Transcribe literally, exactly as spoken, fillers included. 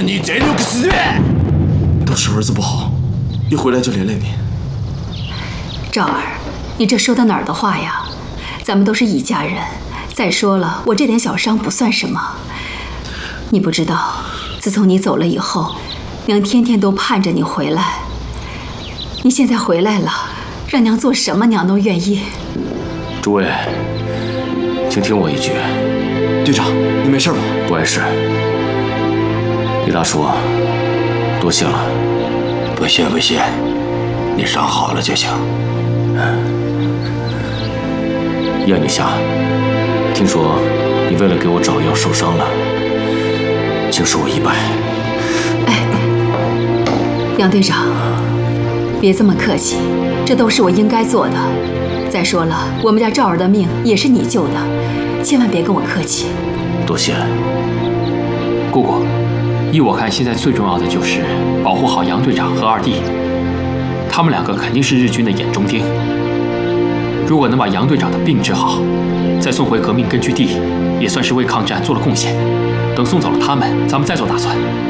你这六个死人！ 都是儿子不好，一回来就连累你。 赵儿，你这说的哪儿的话呀？咱们都是一家人。再说了，我这点小伤不算什么。你不知道，自从你走了以后，娘天天都盼着你回来。你现在回来了，让娘做什么娘都愿意。 诸位，请听我一句。 队长，你没事吧？ 不碍事。李大叔，多谢了。 不谢不谢，你伤好了就行。 燕女侠，听说你为了给我找药受伤了，请恕我一拜。 哎，杨队长，别这么客气，这都是我应该做的。再说了，我们家赵儿的命也是你救的，千万别跟我客气。 多谢。 姑姑，依我看，现在最重要的就是保护好杨队长和二弟，他们两个肯定是日军的眼中钉。如果能把杨队长的病治好，再送回革命根据地，也算是为抗战做了贡献。等送走了他们，咱们再做打算。